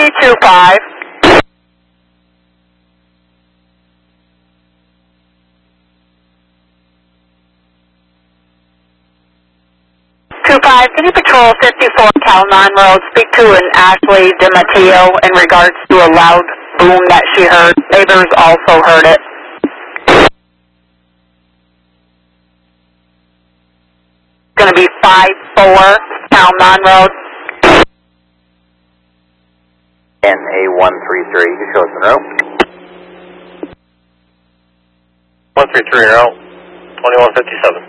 325. Can you patrol 54 Calamine Road? Speak to an Ashley DiMatteo in regards to a loud boom that she heard. Neighbors also heard it. Going to be 54 Calamine Road. NA133, you show us the route. 133 route, 2157.